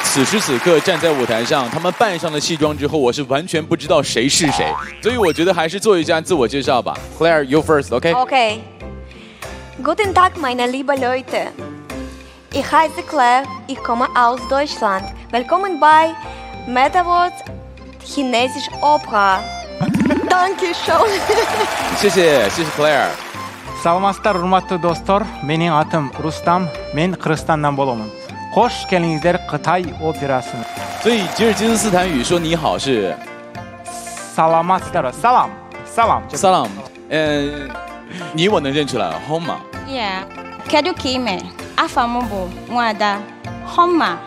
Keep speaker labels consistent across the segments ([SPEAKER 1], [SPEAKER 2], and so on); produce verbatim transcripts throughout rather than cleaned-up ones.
[SPEAKER 1] 此时此刻站在舞台上，他们扮上了戏装之后，我是完全不知道谁是谁，所以我觉得还是做一下自我介绍吧。Claire, you first, OK?
[SPEAKER 2] Okay. Guten Tag, meine lieben Leute. Ich heiße Claire, ich komme aus Deutschland. Willkommen bei Metaverse Chinesisch Opera. Dankeschön.
[SPEAKER 1] 谢谢，谢谢 Claire。
[SPEAKER 3] Саламатсыздар, урматтуу достор. Менин атым Рустам. Мен Кыргызстандан боломун. Хош келиңиздер Кытай операсына.
[SPEAKER 1] 所以吉尔吉斯斯坦语说你好是
[SPEAKER 3] Саламатсыздар. Салам. Салам.
[SPEAKER 1] Salam。嗯，你我能认出来 ，Homa。
[SPEAKER 4] Yeah. Kedu kime? Afamubo Mwada Homa.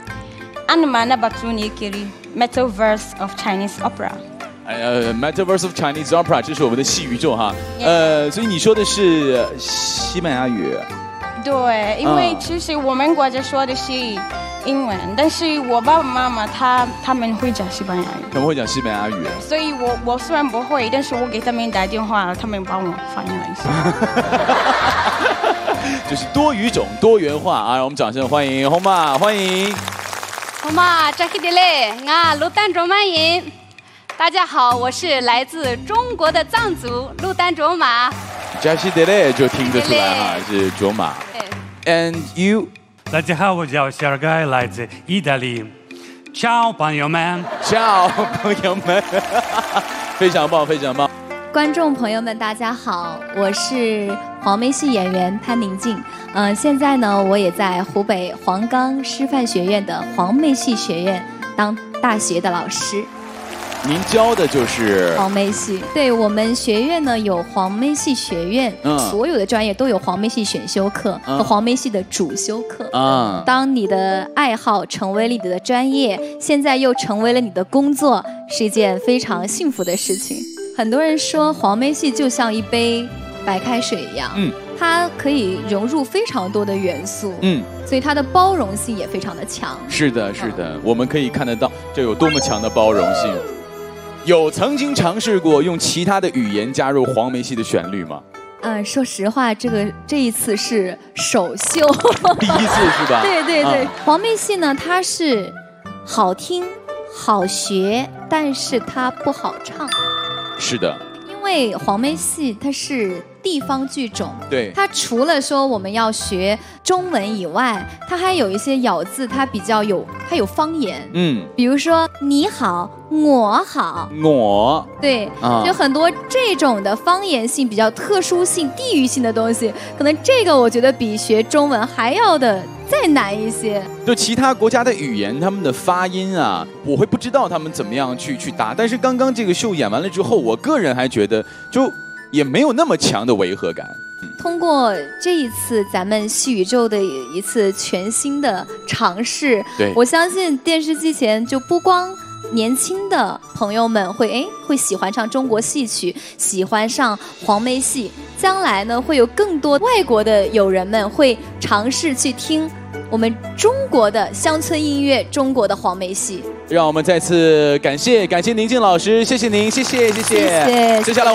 [SPEAKER 4] Anumana Batuni Kiri Metaverse of Chinese Opera.
[SPEAKER 1] 呃 ，Metaverse of Chinese Opera， 这是我们的戏宇宙哈。呃，所以你说的是西班牙语。
[SPEAKER 4] 对，因为其实我们国家说的是英文，但是我爸爸妈妈他他们会讲西班牙语。
[SPEAKER 1] 他们会讲西班牙语。
[SPEAKER 4] 所以我我虽然不会，但是我给他们打电话，他们帮我翻译了一下。
[SPEAKER 1] 就是多语种、多元化啊！让我们掌声欢迎 Homa， 欢迎。
[SPEAKER 5] Homa， 扎克迪嘞，我陆丹卓曼音。大家好，我是来自中国的藏族陆丹卓玛。
[SPEAKER 1] 扎西德勒就听得出来哈，是卓玛。And you？
[SPEAKER 6] 大家好，我叫小盖，来自意大利。Ciao， 朋友们。
[SPEAKER 1] Ciao， 朋友们。非常棒，非常棒。
[SPEAKER 7] 观众朋友们，大家好，我是黄梅戏演员潘宁静。嗯、呃，现在呢，我也在湖北黄冈师范学院的黄梅戏学院当大学的老师。
[SPEAKER 1] 您教的就是
[SPEAKER 7] 黄梅戏，对我们学院呢有黄梅戏学院，嗯，所有的专业都有黄梅戏选修课和黄梅戏的主修课。嗯，当你的爱好成为了你的专业，现在又成为了你的工作，是一件非常幸福的事情。很多人说黄梅戏就像一杯白开水一样，嗯，它可以融入非常多的元素，嗯，所以它的包容性也非常的强。
[SPEAKER 1] 是的，是的，嗯、我们可以看得到这有多么强的包容性。有曾经尝试过用其他的语言加入黄梅戏的旋律吗？
[SPEAKER 7] 嗯，说实话，这个这一次是首秀，
[SPEAKER 1] 第一次是吧？
[SPEAKER 7] 对对对，啊、黄梅戏呢，它是好听、好学，但是它不好唱。
[SPEAKER 1] 是的，
[SPEAKER 7] 因为黄梅戏它是地方剧种，
[SPEAKER 1] 对，
[SPEAKER 7] 它除了说我们要学中文以外，它还有一些咬字，它比较有，它有方言，嗯，比如说你好、我好、
[SPEAKER 1] 我，
[SPEAKER 7] 对，啊、就很多这种的方言性比较特殊性、地域性的东西，可能这个我觉得比学中文还要的再难一些。
[SPEAKER 1] 就其他国家的语言，他们的发音啊，我会不知道他们怎么样去去答。但是刚刚这个秀演完了之后，我个人还觉得就也没有那么强的违和感。嗯、
[SPEAKER 7] 通过这一次咱们戏宇宙的一次全新的尝试，
[SPEAKER 1] 对，
[SPEAKER 7] 我相信电视机前就不光年轻的朋友们会哎会喜欢上中国戏曲，喜欢上黄梅戏，将来呢会有更多外国的友人们会尝试去听我们中国的乡村音乐，中国的黄梅戏。
[SPEAKER 1] 让我们再次感谢感谢宁静老师，谢谢您，谢谢谢谢。
[SPEAKER 7] 谢谢。
[SPEAKER 1] 接下来我。